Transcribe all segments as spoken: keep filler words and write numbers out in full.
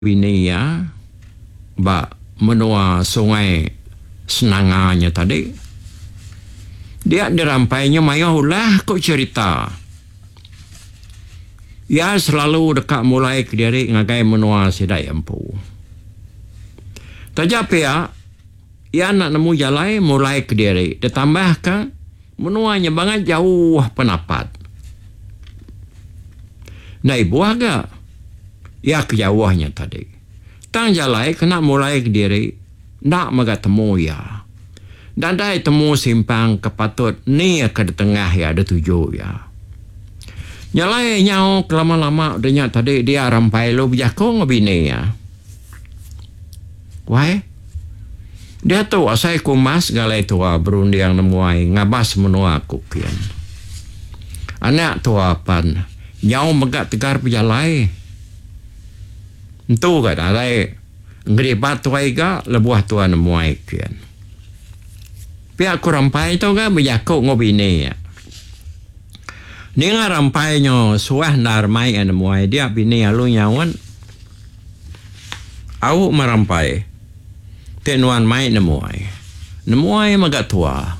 Ini ya, bak menua sungai Senanganya tadi. Dia dirampainya mayaulah kok cerita. Ya selalu dekat mulai ke diri ngagai menua sidai empu. Tajap ya, ya nak nemu jalai mulai ke diri. Ditambahkan menuanya banget jauh penapat. Nah ibu agak. Ya kejauhnya tadi. Tang jalai kena mulai ke diri. Nak maga temu ya. Dan dah temu simpang kepatut ni ke tengah ya ada tujuh ya. Nyalai nyau kelama-lama udahnya tadi dia rampai lo berjakong bini ya. Why? Dia tu asai kumas galai tua berundiang nemuai ngabas menua kukian. Anak tua pan nyau megat tegar berjalai. Itu kan ada ngeribat tuai ga lebuah tuan muai kian. Pihak ku rampai tu ga berjakuk ngobini ya. Ni nga rampai nyo suah narmai an muai dia bini alu nyawan. Au merampai. Tenuan mai nemuai. Nemuai magat tua.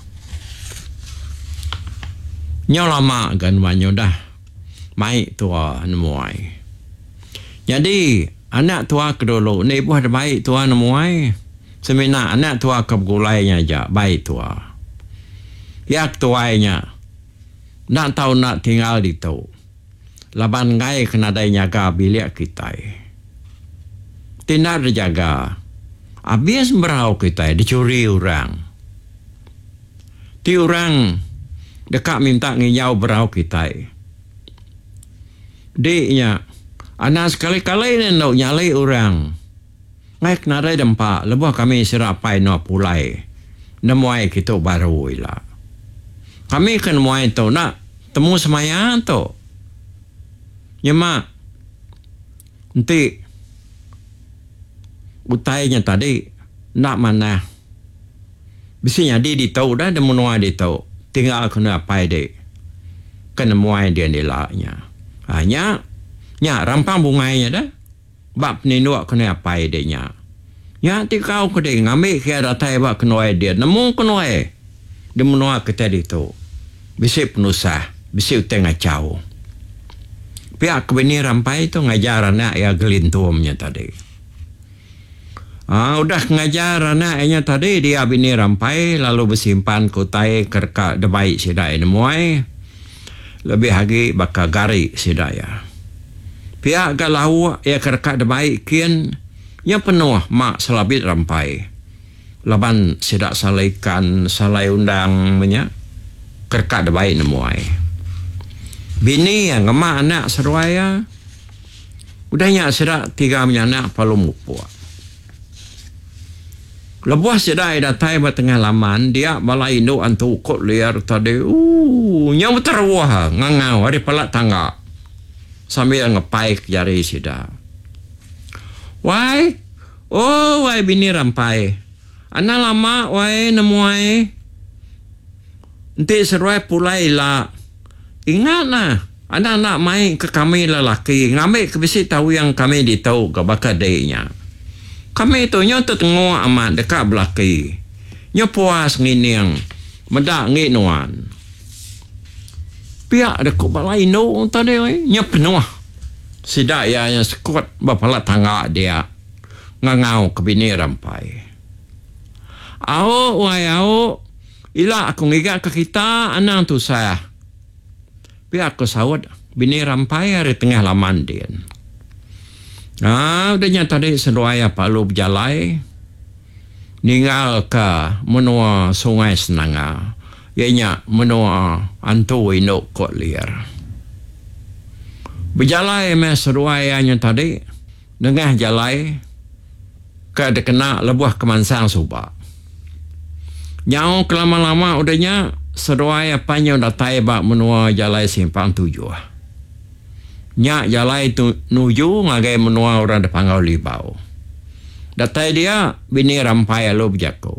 Nyo lama gan wanyo dah. Mai tua nemuai. Jadi anak tua kedulu ni buah baik tua nemuai. Semina anak tua kebgulainya aja baik tua. Yak tuainya nak tahu nak tinggal di tu. Laban ngai kena dai nyaga bilik kita. Tidak dijaga. Habis berau kita dicuri orang. Ti orang dekat minta ngiyau berau kita. Diknya anak sekali-kali ni nak nyalai orang. Ngai kena rai dempak. Lebuh kami serapai nak pulai. Nemuai kita baru ilah. Kami kan muai tu nak temu semayang tu. Nyemak. Nanti. Utainya tadi. Nak mana. Biasanya dia ditahu dah. Dia menuai dia tahu. Tinggal kena apa dia. Kena muai dia nilainya. Hanya. Ya, rampang bungainya dah. Bab peninduk kena apa idenya. Ya, ti kau kena ngambil kaya datai bak kena dia. Nemu kena dia menua ke tadi tu. Bisik penusah. Bisik tengah jauh. Pihak kebini rampai tu ngajar anak ya gelintumnya tadi. Ah, udah ngajar anaknya tadi. Dia bini rampai. Lalu bersimpan kutai kerka debaik sidai nemuai. Lebih lagi bakal gari sidaya. Pihak galau ya kerkat baik kian yang penuh mak selabit rampai. Laban sidak salaikan salai undang banyak kerkat baik nemuai. Bini yang ngemak anak seruaya udahnya sidak tiga anak palu mupua. Lebuah sidak datai batengah laman dia balai induk antu ukut liar tadi. Uh, nyawa terwah ngangau hari palak tangga. Sambil ngepai ke jari sida. Wai. Oh, wai bini rampai. Anak lama, wai nemuai. Nanti seruai pulai lah. Ingat lah. Anak-anak main ke kami lelaki. Ngambil ke bisi tahu yang kami ditahu ke bakal dayanya. Kami tu nyo tertengok amat dekat belaki. Nyo puas ngining. Medak nginuan. Pihak ada kubalai no tadi nya penuh. Sidak ya yang sekuat bapala tangga dia. Ngangau ke bini rampai. Au wai au ila aku ngigak ke kita anang tu saya. Pihak aku sawat bini rampai hari tengah laman dia. Ah udahnya tadi seruaya palu berjalai. Ninggal ke menua sungai Senanga. Ianya menua antu induk kot liar. Berjalai mes seruaianya tadi. Dengah jalai. Ke kena lebuah kemansang subak. Nyau kelama-lama udahnya seruai apanya datai bak menua jalai simpang tujuh. Nyak jalai tu nuju ngagai menua orang depangau libau. Datai dia bini rampai lo berjaku.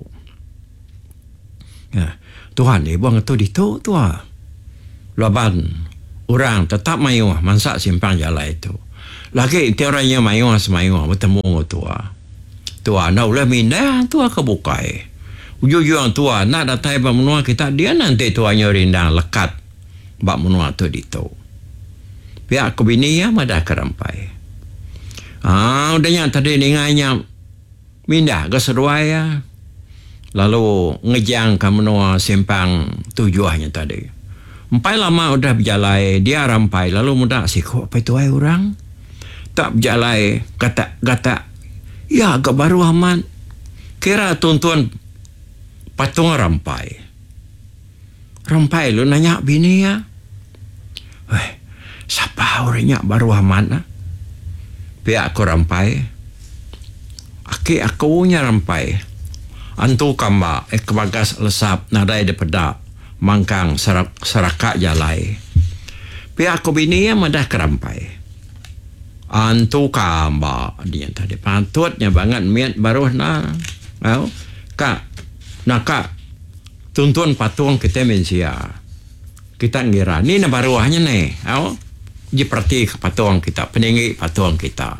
Ya. Tuhan ni buang tu di tu tua. Laban orang tetap mayu mansak simpang jalan itu. Lagi tiaranya mayu semayu bertemu tua. Tua nak ulah mindah tua kebukai. Ujung-ujung tua nak datai bak menua kita dia nanti tuanya rindang lekat bak menua tu dito. Pihak aku bini ya madah kerampai. Ah udahnya tadi denganya mindah ke seruai ya. Lalu ngejang ke menua simpang tujuannya tadi. Empai lama udah berjalai dia rampai lalu mudah siko apa itu ai orang. Tak berjalai kata-kata ya agak baru aman kira tuan-tuan patung rampai rampai lu nanya bini ya weh siapa orangnya baru aman lah pihak aku rampai aki aku nya rampai antu kamba eh kebagas lesap nadai de pedak mangkang serak, seraka jalai pihak aku bini ya madah kerampai antu kamba dia tadi patutnya banget miat baru na au kak naka tuntun patung kita mensia kita ngira ni na baruahnya nih au seperti patung kita peninggi patung kita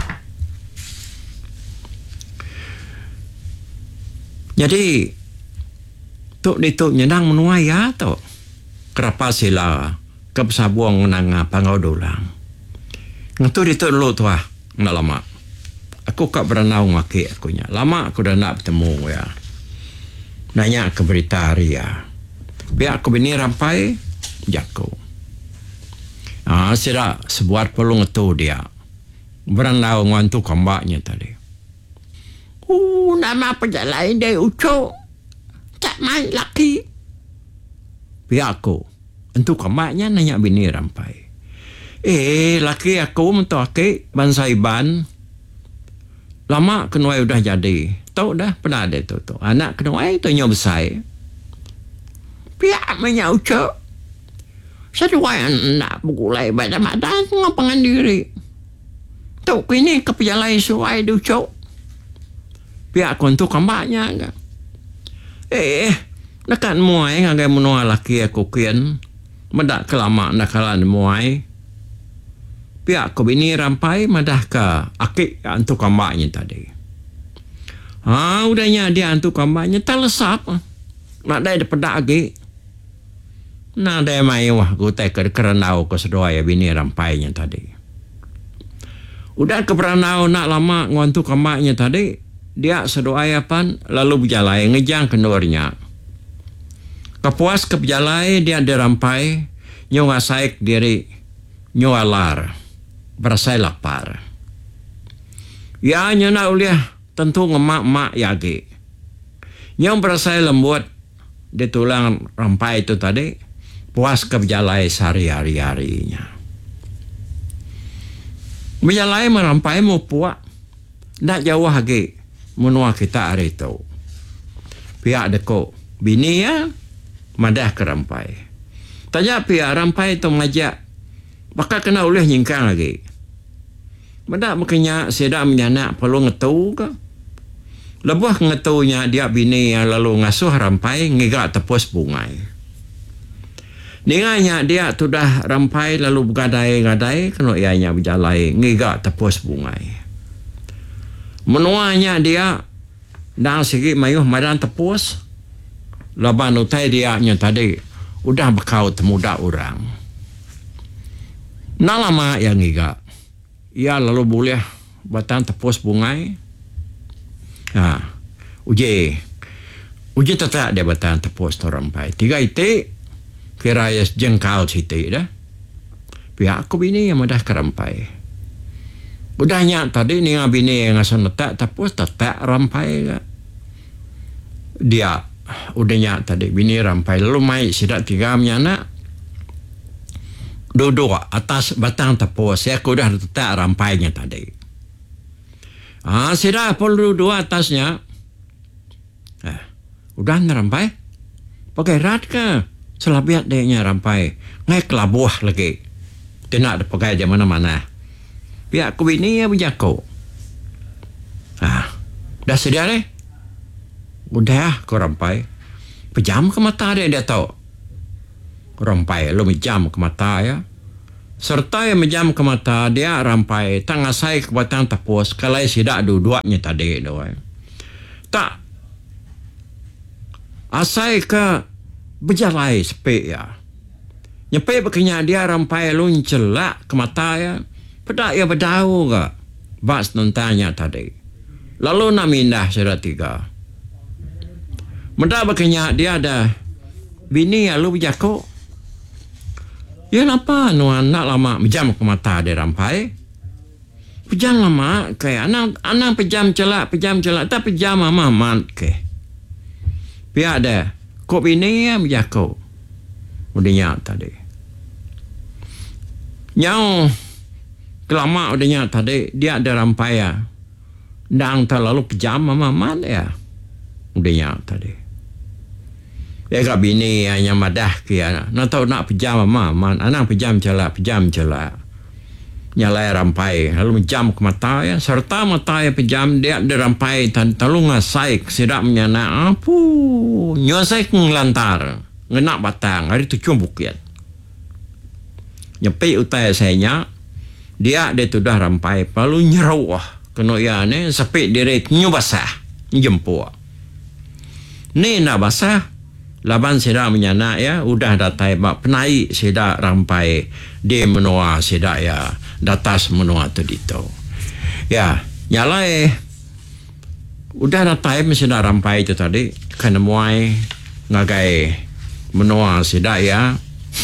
jadi tuk dituk nyenang menuai ya tu kerapa sila kepesabuang nang pangau dolang Ngatu itu dulu tu ah, nak lama. Aku kak berenau ngaki aku nya. Lama aku dah nak bertemu ya. Nanya ke berita Ria. Biar aku bini rampai, jago. Ah, sira sebuat perlu ngatu dia. Berenau ngantu kambaknya tadi. Uh, nama perjalanan dari ucok. Tak main laki. Biar aku. Entu kambaknya nanya bini rampai. Eh, laki aku mentu aki bangsa Iban. Lama kenuai udah jadi. Tahu dah pernah ada tu tu. Anak kenuai tu nyo besar. Pihak banyak ucap. Sesuai anak bergulai pada madan ngapangan diri. Tahu kini kepejalai suai di ucap. Pihak kontu kambaknya kan. Eh, dekat muai ngagai menua laki aku kian. Medak kelama nakalan muai. Pihak ko bini rampai madah ke akik antu kambaknya tadi. Ha, udahnya dia antu kambaknya tak lesap. Nak dah pedak lagi. Nak dah mai wah ku tak ke kerenau ke sedua ya bini rampainya tadi. Udah ke peranau nak lama ngantu kambaknya tadi. Dia sedua ya pan lalu berjalai ngejang kendurnya. Kepuas ke berjalai dia dirampai. Nyo ngasaik diri. Nyo alar. Berasai lapar. Ya nyana uliah tentu ngemak-mak yagi. Yang berasai lembut di tulang rampai itu tadi puas ke berjalai sehari-hari-harinya. Berjalai merampai mau puak nak jauh lagi menua kita hari itu. Pihak deko bini ya madah ke rampai. Tanya pihak rampai itu mengajak bakal kena uliah nyingkang lagi. Benda makanya saya menyanak perlu ngetu ke. Lebuh ngetunya dia bini yang lalu ngasuh rampai ngigak tepus bungai. Ninganya dia sudah rampai lalu bergadai-gadai kena ianya berjalai ngigak tepus bungai. Menuanya dia dan segi mayuh madan tepus. Laban utai dia nya tadi udah bekau temuda orang. Nak lama yang ngigak. Ya lalu boleh batang tepus bungai. Ha, uji. Uji tetap dia batang tepus tu rampai. Tiga itik kira ya jengkal sitik dah. Pihak aku bini yang mudah kerampai. Udahnya tadi ni bini yang asal letak tepus tetap rampai ke. Dia udahnya tadi bini rampai lalu mai sidak tiga anak. Duduk atas batang tepus. Saya aku dah letak rampainya tadi. Ah, saya dah perlu duduk atasnya. Eh, udah rampai? Pakai rat ke? Selabiat dia rampai. Ngai kelabuh lagi. Tidak ada pakai di mana-mana. Pihak aku ini ya berjaku. Ah, dah sedia deh? Udah kau rampai. Pejam ke mata dia, dia tahu. Rampai lu jam ke mata ya. serta yang menjam ke mata dia rampai tangasai ke batang tapos kalai sidak dua-duanya tadi doai. Tak asai ke berjalai sepik ya. Nyepik berkenyak dia rampai luncelak ke mata ya. Pedak ya berdau ke. Bas nentanya tadi. Lalu nak mindah sudah tiga. Mendak berkenyak dia ada bini ya lu berjakuk. Ya napa nuan nak lama pejam ke mata dia rampai. Pejam lama kayak anak anak pejam celak pejam celak tak pejam mama mat ke. Pihak ada kop ini ya berjakuk. Udahnya tadi. Nyau kelama udahnya tadi dia ada rampai ya. Dang terlalu pejam mama mat ya. Udahnya tadi. Ya kak bini yang madah ke ya. Nak tahu nak pejam mama man. Anak pejam celak, pejam celak. Nyalai rampai. Lalu menjam ke mata ya. Serta mata ya pejam dia ada rampai. Lalu ngasai sedap menyana. Apu. Nyosai ngelantar. Ngenak batang. Hari tu cuma bukit. Nyepik utai saya. Dia dia tu dah rampai. Lalu nyerawah. Kena ya ni. Sepik direk nyubasah. Jempuk. Ni nak basah. Laban sedak menyana ya, udah datai bak penai sedak rampai di menua sedak ya, datas menua tu dito. Ya, nyalai udah datai sedak rampai itu tadi, kena muai ngagai menua sedak ya.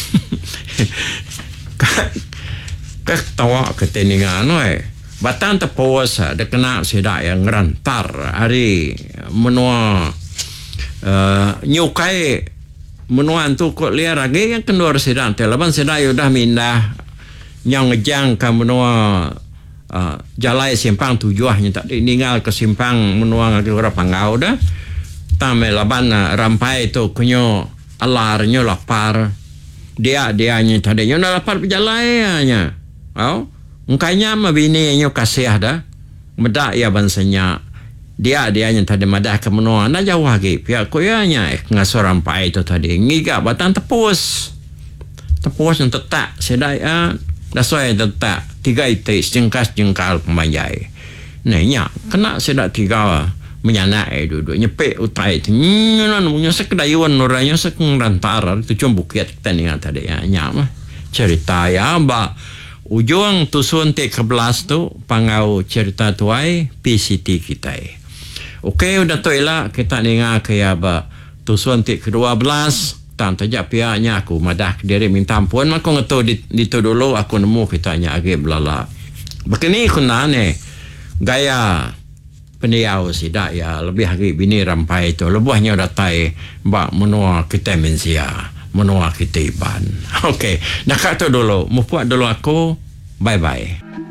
Kak tawa keteningan oi. Batan tepos ada kena sedak yang ngerantar hari menua Uh, nyukai menuan tu kok liar lagi yang kendor sedang telaban sedang sudah mindah yang ngejang ke menua uh, jalai simpang tujuahnya tak ditinggal ke simpang menua ngagi ora pangau dah tame laban uh, rampai tu kunyo alarnya lapar dia dia nya tadinya dah lapar pejalai nya au ngkanya mah bini nyo kasih dah medak ya bansanya dia dia yang tadi madah ke menua nak jauh lagi pihak koyanya eh ngasor rampai itu tadi ngiga batang tepus tepus yang tetak sedai ah dasoi tetak tiga itu jengkas jengkal pembanjai nah nya kena sedak tiga menyanak eh duduk nyepek utai itu nyonan punya sekedayuan nuranya sekengrantar itu cuma bukit kita ni tadi ya nya mah cerita ya ba ujung tusun T ke belas tu pangau cerita tuai P C T kita eh. Okey, udah tu elak kita dengar ke ya ba tusuan tik ke dua belas tan tajak pihaknya aku madah diri minta ampun mak aku ngetu di, di tu dulu aku nemu kitanya age belala. Begini kunane gaya pendiau sidak ya lebih hari bini rampai itu lebihnya datai ba menua kita mensia menua kita iban. Okey, nak tu dulu, mu puak dulu aku. Bye bye.